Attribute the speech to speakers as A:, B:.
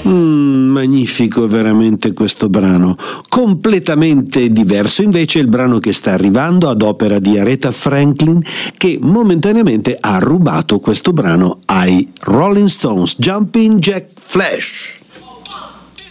A: Magnifico veramente questo brano, completamente diverso invece il brano che sta arrivando ad opera di Aretha Franklin, che momentaneamente ha rubato questo brano ai Rolling Stones, Jumping Jack Flash.